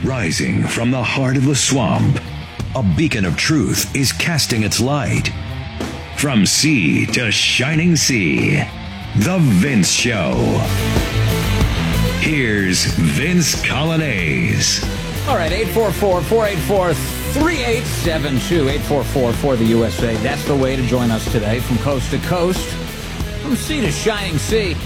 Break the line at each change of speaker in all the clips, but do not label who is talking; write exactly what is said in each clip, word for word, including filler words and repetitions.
Rising from the heart of the swamp, a beacon of truth is casting its light. From sea to shining sea, The Vince Show. Here's Vince Coglianese.
All right, eight four four, four eight four, three eight seven two, eight four four for the U S A. That's the way to join us today, from coast to coast, from sea to shining sea.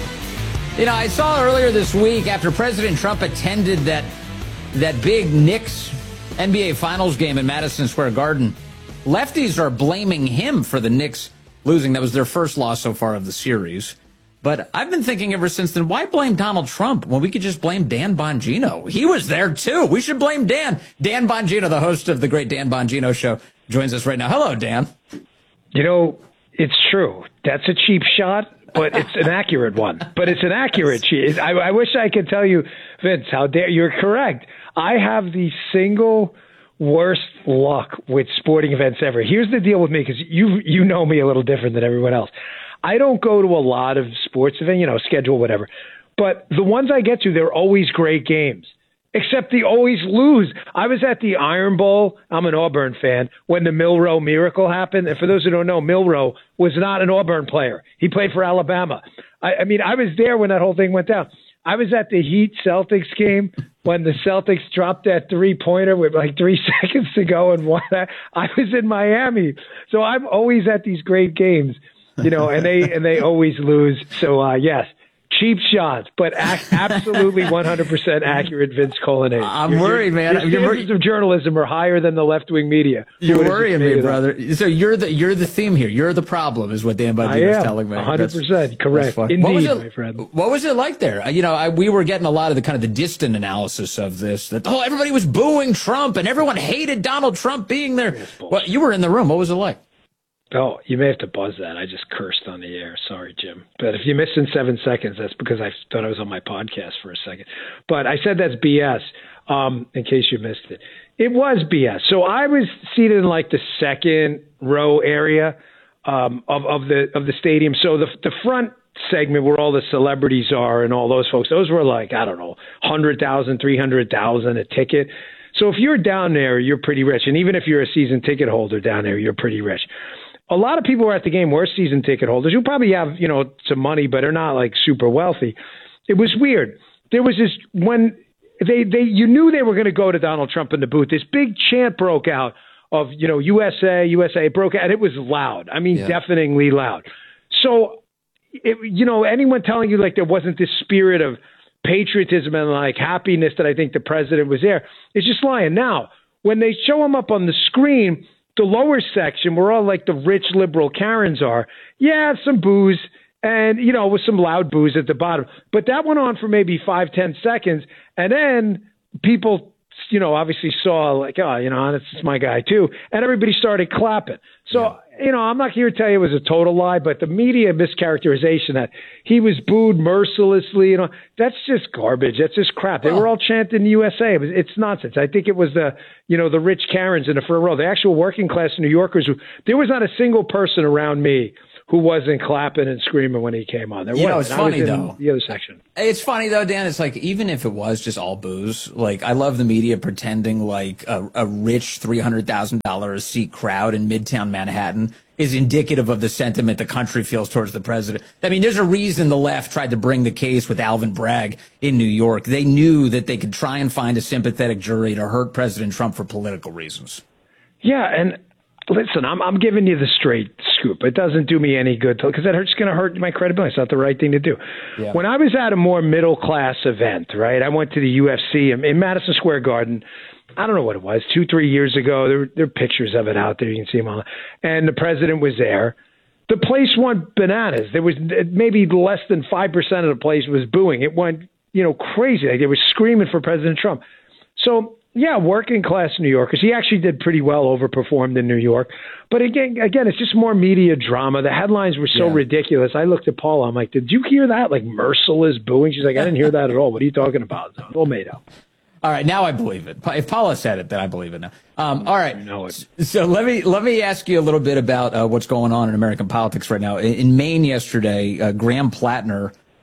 You know, I saw earlier this week, after President Trump attended that that big Knicks N B A Finals game in Madison Square Garden, lefties are blaming him for the Knicks losing. That was their first loss so far of the series. But I've been thinking ever since then, why blame Donald Trump when we could just blame Dan Bongino? He was there, too. We should blame Dan. Dan Bongino, the host of the great Dan Bongino Show, joins us right now. Hello, Dan.
You know, it's true. That's a cheap shot, but it's an accurate one. But it's an accurate cheat. I, I wish I could tell you, Vince, how dare you're correct. I have the single worst luck with sporting events ever. Here's the deal with me, because you you know me a little different than everyone else. I don't go to a lot of sports events, you know, schedule, whatever. But the ones I get to, they're always great games, except they always lose. I was at the Iron Bowl. I'm an Auburn fan when the Milroe miracle happened. And for those who don't know, Milroe was not an Auburn player. He played for Alabama. I, I mean, I was there when that whole thing went down. I was at the Heat Celtics game when the Celtics dropped that three-pointer with like three seconds to go and won that. I was in Miami. So I'm always at these great games, you know, and they and they always lose. So, uh, yes, cheap shots, but ac- absolutely one hundred percent accurate Vince Coglianese.
I'm
your,
worried, man.
Your standards
you're,
of journalism are higher than the left-wing media.
You're worrying me, brother. So you're the you're the theme here. You're the problem, is what Dan Bongino is telling me.
one hundred percent
that's,
correct.
That's
Indeed,
what was it,
my friend.
What was it like there? You know, I, we were getting a lot of the kind of the distant analysis of this. That oh, everybody was booing Trump and everyone hated Donald Trump being there. Well, you were in the room. What was it like?
Oh, you may have to buzz that. I just cursed on the air. Sorry, Jim. But if you missed in seven seconds, that's because I thought I was on my podcast for a second. But I said that's B S, um, in case you missed it. It was B S. So I was seated in like the second row area um, of, of the of the stadium. So the the front segment where all the celebrities are and all those folks, those were like, I don't know, one hundred thousand, three hundred thousand a ticket. So if you're down there, you're pretty rich. And even if you're a season ticket holder down there, you're pretty rich. A lot of people who are at the game were season ticket holders who probably have, you know, some money, but are not like super wealthy. It was weird. There was this when they, they you knew they were going to go to Donald Trump in the booth. This big chant broke out of, you know, U S A, U S A. It broke out, and it was loud. I mean, yeah. deafeningly loud. So, it, you know, anyone telling you like there wasn't this spirit of patriotism and like happiness that I think the president was there is just lying. Now, when they show him up on the screen, the lower section, where all like the rich liberal Karens are, yeah, some booze and, you know, with some loud booze at the bottom. But that went on for maybe five, ten seconds. And then people, you know, obviously saw like, oh, you know, this is my guy too. And everybody started clapping. So, yeah. you know, I'm not here to tell you it was a total lie, but the media mischaracterization that he was booed mercilessly, you know, that's just garbage. That's just crap. They were all chanting U S A. It was, it's nonsense. I think it was the, you know, the rich Karens in the front row, the actual working class New Yorkers. Who, there was not a single person around me who wasn't clapping and screaming when he came on. There
you
was.
know, it's funny, though.
The other section.
It's funny, though, Dan. It's like, even if it was just all booze, like, I love the media pretending like a, a rich three hundred thousand dollars a seat crowd in Midtown Manhattan is indicative of the sentiment the country feels towards the president. I mean, there's a reason the left tried to bring the case with Alvin Bragg in New York. They knew that they could try and find a sympathetic jury to hurt President Trump for political reasons.
Yeah, and listen, I'm I'm giving you the straight scoop. It doesn't do me any good because that's going to hurt my credibility. It's not the right thing to do. Yeah. When I was at a more middle class event, right, I went to the U F C in, in Madison Square Garden. I don't know what it was, two, three years ago. There, there are pictures of it out there. You can see them all. And the president was there. The place went bananas. There was maybe less than five percent of the place was booing. It went, you know, crazy. Like they were screaming for President Trump. So, yeah, working class New Yorkers. He actually did pretty well, overperformed in New York. But again, again, it's just more media drama. The headlines were so yeah. ridiculous. I looked at Paula. I'm like, did you hear that? Like merciless booing? She's like, I didn't hear that at all. What are you talking about? It's all made up.
All right, now I believe it. If Paula said it, then I believe it now. Um, all right,
you know it.
So let me let me ask you a little bit about uh, what's going on in American politics right now. In, in Maine yesterday, uh, Graham Plattner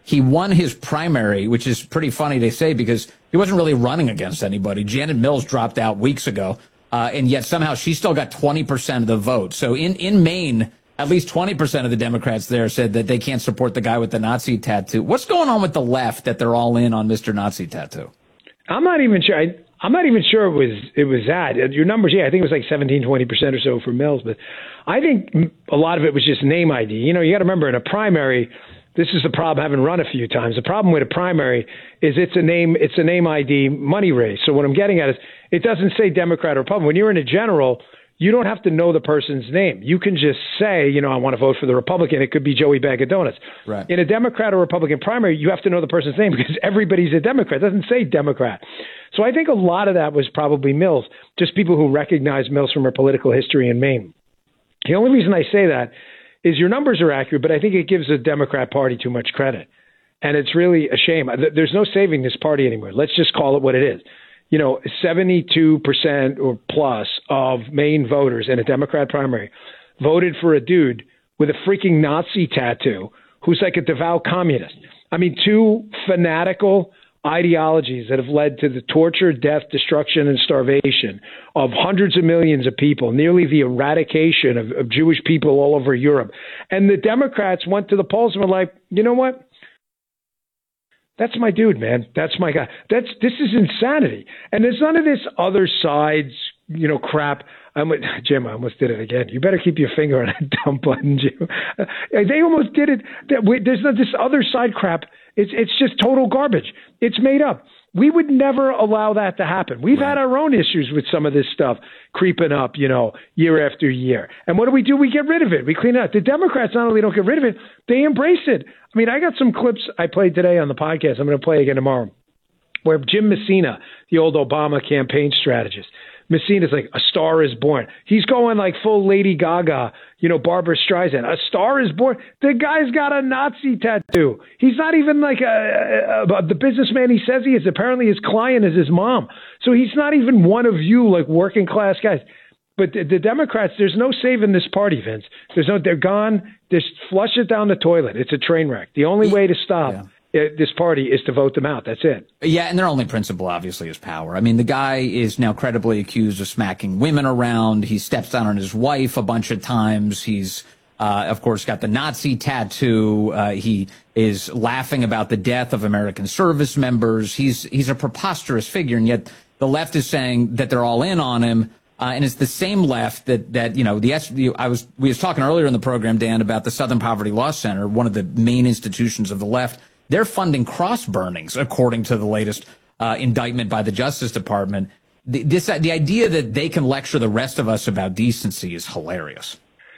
he won his primary, which is pretty funny to say because he wasn't really running against anybody. Janet Mills dropped out weeks ago, uh, and yet somehow she still got twenty percent of the vote. So in, in Maine, at least twenty percent of the Democrats there said that they can't support the guy with the Nazi tattoo. What's going on with the left that they're all in on Mister Nazi tattoo?
I'm not even sure. I, I'm not even sure it was it was that. Your numbers, yeah, I think it was like seventeen, twenty percent or so for Mills. But I think a lot of it was just name I D. You know, you got to remember in a primary, this is the problem having run a few times. The problem with a primary is it's a name it's a name I D money race. So what I'm getting at is it doesn't say Democrat or Republican. When you're in a general, you don't have to know the person's name. You can just say, you know, I want to vote for the Republican. It could be Joey Bag of Donuts.
Right.
In a Democrat or Republican primary, you have to know the person's name because everybody's a Democrat. It doesn't say Democrat. So I think a lot of that was probably Mills, just people who recognize Mills from her political history in Maine. The only reason I say that is your numbers are accurate, but I think it gives the Democrat Party too much credit. And it's really a shame. There's no saving this party anymore. Let's just call it what it is. You know, seventy-two percent or plus of Maine voters in a Democrat primary voted for a dude with a freaking Nazi tattoo who's like a devout communist. I mean, two fanatical ideologies that have led to the torture, death, destruction, and starvation of hundreds of millions of people, nearly the eradication of, of Jewish people all over Europe. And the Democrats went to the polls and were like, you know what? That's my dude, man. That's my guy. That's this is insanity. And there's none of this other side's, you know, crap. I'm with, Jim, I almost did it again. You better keep your finger on that dumb button, Jim. They almost did it. There's not this other side crap. It's it's just total garbage. It's made up. We would never allow that to happen. We've right. had our own issues with some of this stuff creeping up, you know, year after year. And what do we do? We get rid of it. We clean it up. The Democrats not only don't get rid of it, they embrace it. I mean, I got some clips I played today on the podcast. I'm going to play again tomorrow, where Jim Messina, the old Obama campaign strategist, Messina's like, a star is born. He's going like full Lady Gaga, you know, Barbara Streisand. A star is born. The guy's got a Nazi tattoo. He's not even like a, a, a, the businessman he says he is. Apparently his client is his mom. So he's not even one of you, like working class guys. But the, the Democrats, there's no saving this party, Vince. There's no, they're gone. Just flush it down the toilet. It's a train wreck. The only way to stop yeah. this party is to vote them out. That's it.
Yeah, and their only principle, obviously, is power. I mean, the guy is now credibly accused of smacking women around. He steps down on his wife a bunch of times. He's, uh, of course, got the Nazi tattoo. Uh, he is laughing about the death of American service members. He's he's a preposterous figure, and yet the left is saying that they're all in on him. Uh, and it's the same left that, that, you know, the, I was, we was talking earlier in the program, Dan, about the Southern Poverty Law Center, one of the main institutions of the left. They're funding cross burnings, according to the latest uh, indictment by the Justice Department. The, this, the idea that they can lecture the rest of us about decency is hilarious.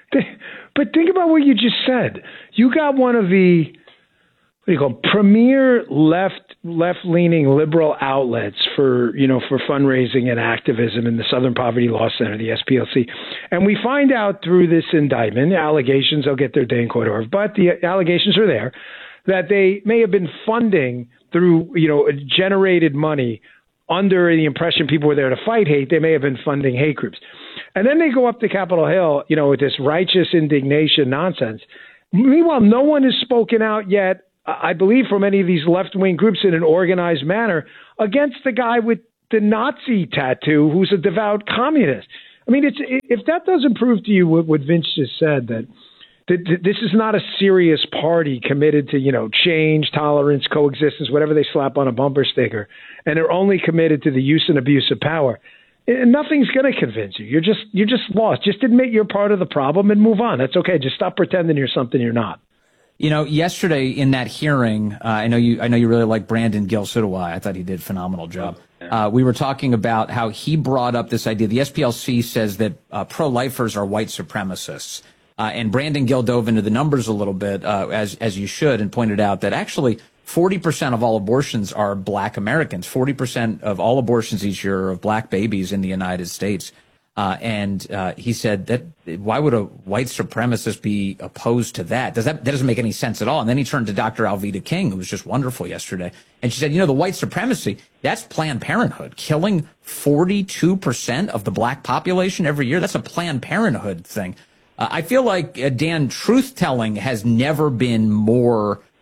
But think about what you just said. You got one of the, what do you call, premier left, left-leaning liberal outlets for, you know, for fundraising and activism in the Southern Poverty Law Center, the S P L C. And we find out through this indictment, allegations, they'll get their day in court order, but the allegations are there, that they may have been funding through, you know, generated money under the impression people were there to fight hate. They may have been funding hate groups. And then they go up to Capitol Hill, you know, with this righteous indignation nonsense. Meanwhile, no one has spoken out yet, I believe, from any of these left-wing groups in an organized manner against the guy with the Nazi tattoo who's a devout communist. I mean, it's, if that doesn't prove to you what, what Vince just said, that this is not a serious party committed to, you know, change, tolerance, coexistence, whatever they slap on a bumper sticker, and they're only committed to the use and abuse of power, and nothing's going to convince you. You're just you're just lost. Just admit you're part of the problem and move on. That's okay. Just stop pretending you're something you're not.
You know, yesterday in that hearing, uh, I know you I know you really like Brandon Gill. So do I. I thought he did a phenomenal job. Uh, we were talking about how he brought up this idea. The S P L C says that uh, pro-lifers are white supremacists. Uh, and Brandon Gill dove into the numbers a little bit, uh, as as you should, and pointed out that actually forty percent of all abortions are black Americans. forty percent of all abortions each year are of black babies in the United States. Uh, and uh, he said that why would a white supremacist be opposed to that? Does that that doesn't make any sense at all? And then he turned to Doctor Alveda King, who was just wonderful yesterday, and she said, you know, the white supremacy, that's Planned Parenthood, killing forty-two percent of the black population every year. That's a Planned Parenthood thing. Uh, I feel like, uh, Dan, truth-telling has never been more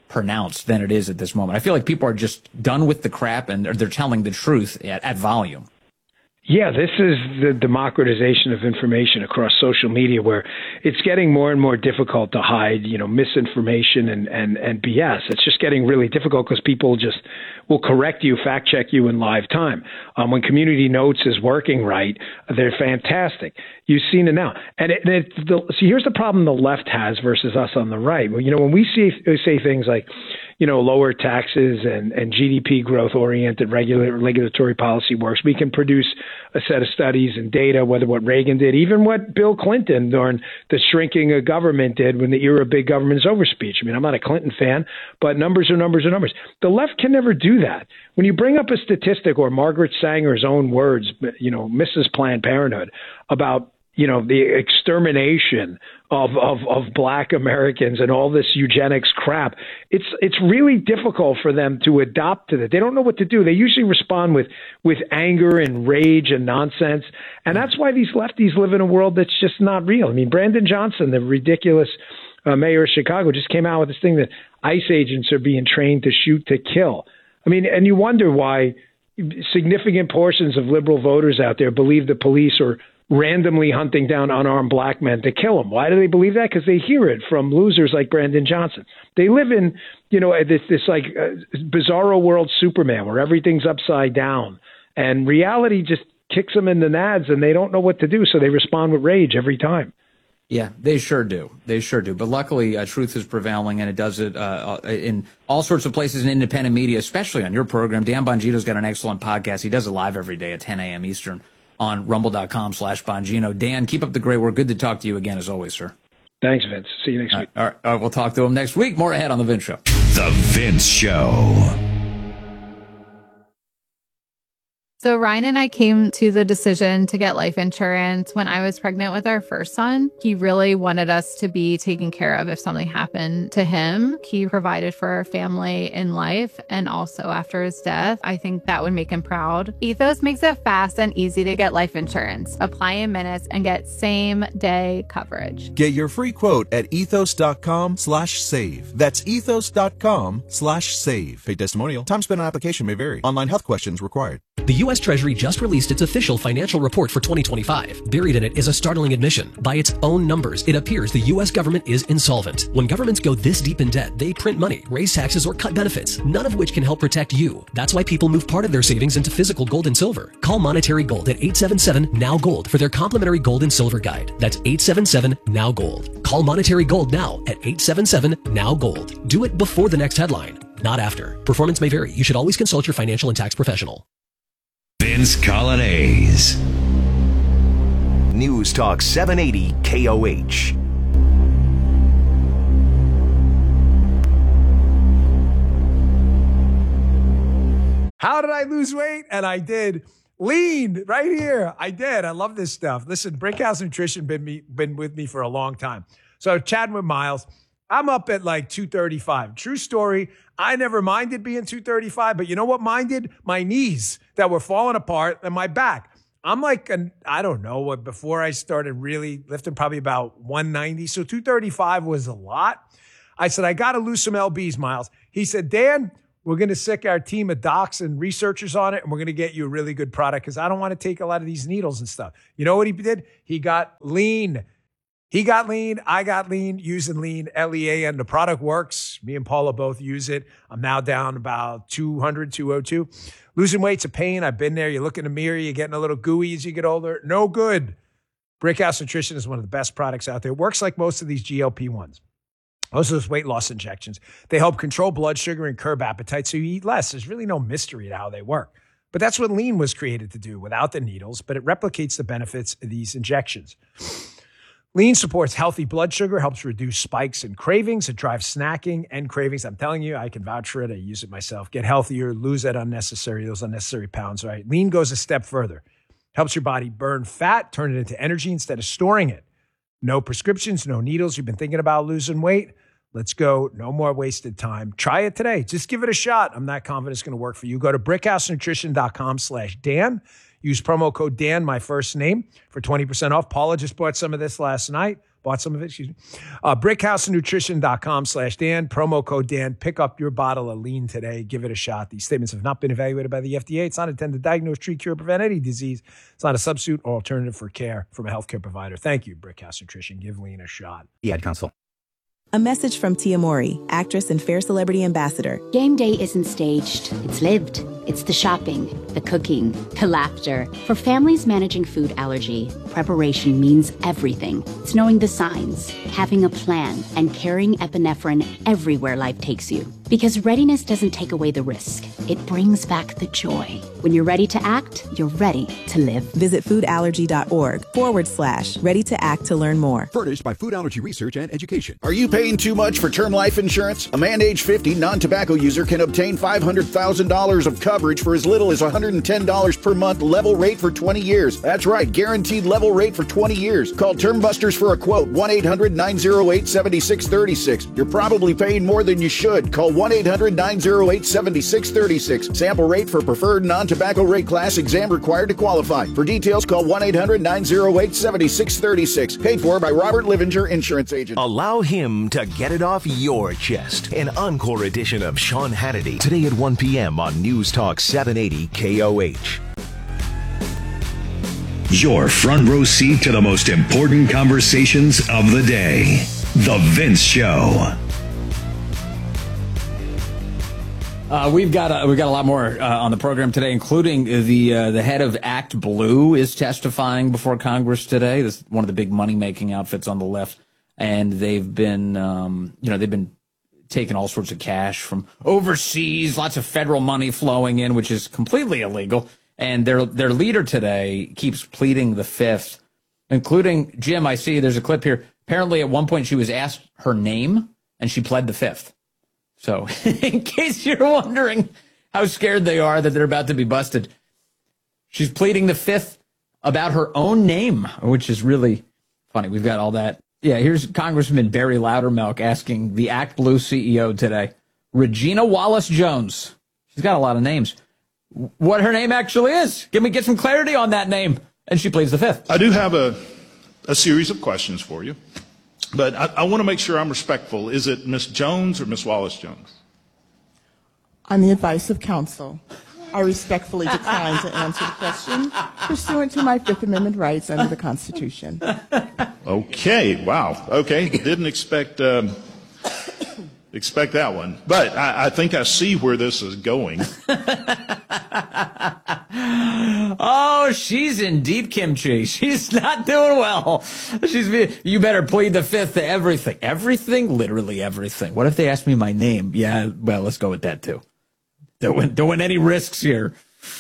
pronounced than it is at this moment. I feel like people are just done with the crap and they're, they're telling the truth at, at volume.
Yeah, this is the democratization of information across social media, where it's getting more and more difficult to hide, you know, misinformation and, and, and B S. It's just getting really difficult because people just will correct you, fact check you in live time. Um, when Community Notes is working right, they're fantastic. You've seen it now. And it, it, the, see, here's the problem the left has versus us on the right. Well, you know, when we see say things like, you know, lower taxes and, and G D P growth oriented regular, regulatory policy works, we can produce a set of studies and data, whether what Reagan did, even what Bill Clinton during the shrinking of government did when the era of big government is over speech. I mean, I'm not a Clinton fan, but numbers are numbers are numbers. The left can never do that. When you bring up a statistic, or Margaret Sanger's own words, you know, Missus Planned Parenthood, about, you know, the extermination of, of, of black Americans and all this eugenics crap, it's it's really difficult for them to adopt to that. They don't know what to do. They usually respond with, with anger and rage and nonsense. And that's why these lefties live in a world that's just not real. I mean, Brandon Johnson, the ridiculous uh, mayor of Chicago, just came out with this thing that ICE agents are being trained to shoot to kill. I mean, and you wonder why significant portions of liberal voters out there believe the police are randomly hunting down unarmed black men to kill them. Why do they believe that? Because they hear it from losers like Brandon Johnson. They live in, you know, this, this like uh, bizarro world Superman where everything's upside down, and reality just kicks them in the nads and they don't know what to do. So they respond with rage every time.
Yeah, they sure do. They sure do. But luckily, uh, truth is prevailing, and it does it uh, in all sorts of places in independent media, especially on your program. Dan Bongino's got an excellent podcast. He does it live every day at ten a.m. Eastern on rumble.com slash Bongino. Dan, keep up the great work. Good to talk to you again, as always, sir.
Thanks, Vince. See you next
all
week.
Right, all, right, all right, we'll talk to him next week. More ahead on The Vince Show.
The Vince Show.
So Ryan and I came to the decision to get life insurance when I was pregnant with our first son. He really wanted us to be taken care of if something happened to him. He provided for our family in life and also after his death. I think that would make him proud. Ethos makes it fast and easy to get life insurance. Apply in minutes and get same day coverage.
Get your free quote at ethos.com slash save. That's ethos.com slash save. Paid testimonial. Time spent on application may vary. Online health questions required.
The U S Treasury just released its official financial report for twenty twenty-five. Buried in it is a startling admission. By its own numbers, it appears the U S government is insolvent. When governments go this deep in debt, they print money, raise taxes, or cut benefits, none of which can help protect you. That's why people move part of their savings into physical gold and silver. Call Monetary Gold at eight seven seven, N O W, GOLD for their complimentary gold and silver guide. That's eight seven seven, N O W, GOLD. Call Monetary Gold now at eight seven seven, N O W, GOLD. Do it before the next headline, not after. Performance may vary. You should always consult your financial and tax professional.
Vince Coglianese.
News Talk seven eighty K O H.
How did I lose weight? And I did. Lean right here. I did. I love this stuff. Listen, Brickhouse Nutrition been me been with me for a long time. So I was chatting with Miles. I'm up at like two thirty-five. True story. I never minded being two thirty-five, but you know what minded? My knees that were falling apart and my back. I'm like, an, I don't know, what before I started really lifting, probably about one ninety. So two thirty-five was a lot. I said, I got to lose some L Bs, Miles. He said, Dan, we're going to sick our team of docs and researchers on it, and we're going to get you a really good product because I don't want to take a lot of these needles and stuff. You know what he did? He got lean. He got lean. I got lean using lean, L E A N. The product works. Me and Paula both use it. I'm now down about two hundred, two oh two. Losing weight's a pain. I've been there. You look in the mirror, you're getting a little gooey as you get older. No good. Brickhouse Nutrition is one of the best products out there. It works like most of these G L P ones. Most of those weight loss injections. They help control blood sugar and curb appetite so you eat less. There's really no mystery to how they work. But that's what lean was created to do without the needles, but it replicates the benefits of these injections. Lean supports healthy blood sugar, helps reduce spikes and cravings. It drives snacking and cravings. I'm telling you, I can vouch for it. I use it myself. Get healthier, lose that unnecessary, those unnecessary pounds, right? Lean goes a step further. Helps your body burn fat, turn it into energy instead of storing it. No prescriptions, no needles. You've been thinking about losing weight? Let's go. No more wasted time. Try it today. Just give it a shot. I'm not confident it's going to work for you. Go to brickhousenutrition.com slash Dan. Use promo code Dan, my first name, for twenty percent off. Paula just bought some of this last night. bought some of it, excuse me. Uh, brickhousenutrition.com slash Dan, promo code Dan. Pick up your bottle of lean today. Give it a shot. These statements have not been evaluated by the F D A. It's not intended to diagnose, treat, cure, prevent any disease. It's not a substitute or alternative for care from a healthcare provider. Thank you, Brickhouse Nutrition. Give lean a shot.
The Ad Council.
A message from Tia Mori, actress and Fair Celebrity Ambassador.
Game day isn't staged, it's lived. It's the shopping, the cooking, the laughter. For families managing food allergy, preparation means everything. It's knowing the signs, having a plan, and carrying epinephrine everywhere life takes you. Because readiness doesn't take away the risk. It brings back the joy. When you're ready to act, you're ready to live.
Visit foodallergy.org forward slash ready to act to learn more.
Furnished by Food Allergy Research and Education.
Are you paying too much for term life insurance? A man age fifty non-tobacco user can obtain five hundred thousand dollars of coverage for as little as one hundred ten dollars per month, level rate for twenty years. That's right, guaranteed level rate for twenty years. Call Term Busters for a quote, one eight hundred nine oh eight seven six three six. You're probably paying more than you should. Call one eight hundred nine oh eight seven six three six. Sample rate for preferred non-tobacco rate class, exam required to qualify. For details, call one eight hundred nine oh eight seven six three six. Paid for by Robert Livinger, Insurance Agent.
Allow him to get it off your chest. An encore edition of Sean Hannity today at one p.m. on News Talk seven eighty K O H.
Your front row seat to the most important conversations of the day. The Vince Show.
Uh, we've got a, we've got a lot more uh, on the program today, including the uh, the head of Act Blue is testifying before Congress today. This is one of the big money making outfits on the left, and they've been um, you know they've been taking all sorts of cash from overseas, lots of federal money flowing in, which is completely illegal. And their their leader today keeps pleading the fifth, including Jim. I see there's a clip here. Apparently, at one point she was asked her name, and she pled the fifth. So, in case you're wondering how scared they are that they're about to be busted, she's pleading the fifth about her own name, which is really funny. We've got all that. Yeah, here's Congressman Barry Loudermilk asking the Act Blue C E O today, Regina Wallace-Jones. She's got a lot of names. What her name actually is. Give me get some clarity on that name. And she pleads the fifth.
I do have a, a series of questions for you. But I, I want to make sure I'm respectful. Is it Miss Jones or Miss Wallace-Jones?
On the advice of counsel, I respectfully decline to answer the question pursuant to my Fifth Amendment rights under the Constitution.
Okay, wow. Okay, didn't expect um, expect that one. But I, I think I see where this is going.
Oh, she's in deep kimchi. She's not doing well. She's. You better plead the fifth to everything. Everything? Literally everything. What if they ask me my name? Yeah, well, let's go with that, too. Don't, don't want any risks here.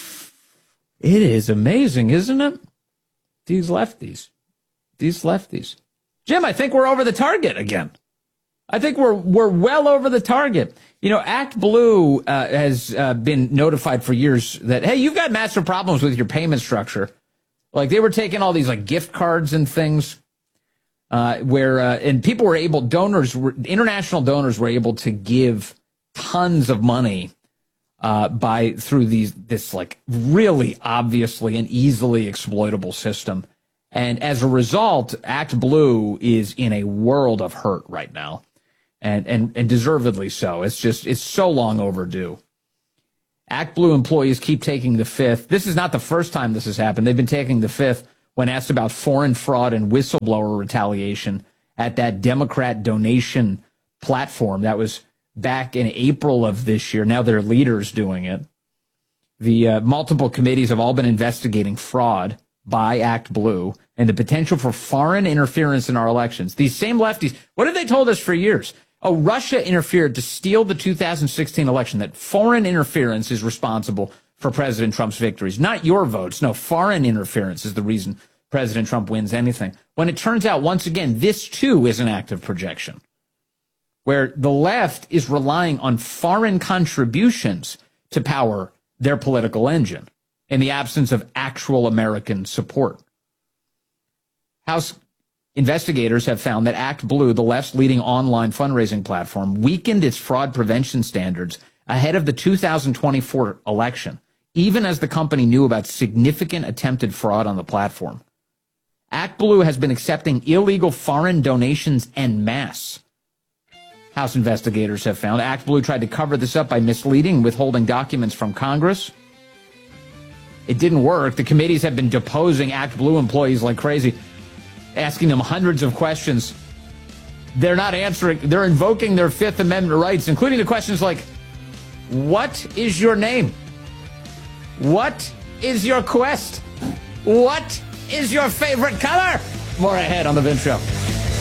It is amazing, isn't it? These lefties. These lefties. Jim, I think we're over the target again. I think we're we're well over the target. You know, Act Blue uh, has uh, been notified for years that, hey, you've got massive problems with your payment structure. Like, they were taking all these, like, gift cards and things uh, where, uh, and people were able, donors, were, international donors were able to give tons of money uh, by, through these, this, like, really obviously and easily exploitable system. And as a result, Act Blue is in a world of hurt right now. And, and, and deservedly so. It's just, it's so long overdue. Act Blue employees keep taking the fifth. This is not the first time this has happened. They've been taking the fifth when asked about foreign fraud and whistleblower retaliation at that Democrat donation platform. That was back in April of this year. Now their leader's doing it. The uh, multiple committees have all been investigating fraud by Act Blue and the potential for foreign interference in our elections. These same lefties, what have they told us for years? Oh, Russia interfered to steal the two thousand sixteen election, that foreign interference is responsible for President Trump's victories, not your votes. No, foreign interference is the reason President Trump wins anything. When it turns out, once again, this too is an act of projection, where the left is relying on foreign contributions to power their political engine in the absence of actual American support. House investigators have found that Act Blue, the left's leading online fundraising platform, weakened its fraud prevention standards ahead of the two thousand twenty-four election, even as the company knew about significant attempted fraud on the platform. ActBlue has been accepting illegal foreign donations en masse. House investigators have found ActBlue tried to cover this up by misleading and withholding documents from Congress. It didn't work. The committees have been deposing ActBlue employees like crazy, asking them hundreds of questions. They're not answering. They're invoking their Fifth Amendment rights, including the questions like, what is your name? What is your quest? What is your favorite color? More ahead on The Vince Show.